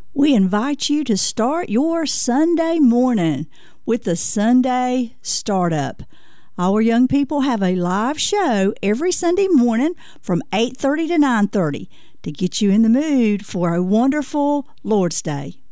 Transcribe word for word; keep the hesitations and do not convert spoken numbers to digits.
We invite you to start your Sunday morning with the Sunday Startup. Our young people have a live show every Sunday morning from eight thirty to nine thirty to get you in the mood for a wonderful Lord's Day.